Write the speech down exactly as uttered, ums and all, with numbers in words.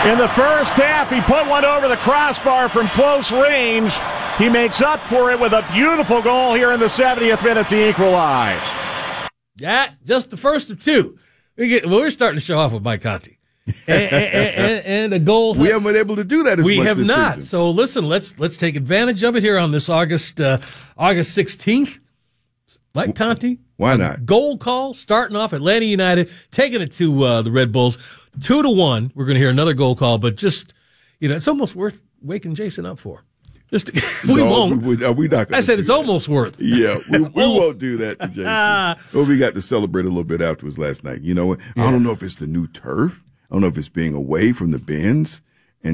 In the first half, he put one over the crossbar from close range. He makes up for it with a beautiful goal here in the seventieth minute to equalize. Yeah, just the first of two. We get, well, we're starting to show off with Mike Conti. and, and, and a goal. We haven't been able to do that as we much have this not. season. So listen, let's let's take advantage of it here on this August uh, August sixteenth. Mike Conti. Why not? Goal call starting off Atlanta United, taking it to uh, the Red Bulls two to one. We're going to hear another goal call, but just you know, it's almost worth waking Jason up for. Just we no, won't. We, we, we not I said it's that. almost worth. Yeah, we, we won't do that to Jason. Well, we got to celebrate a little bit afterwards last night. You know what? Yeah. I don't know if it's the new turf. I don't know if it's being away from the bins.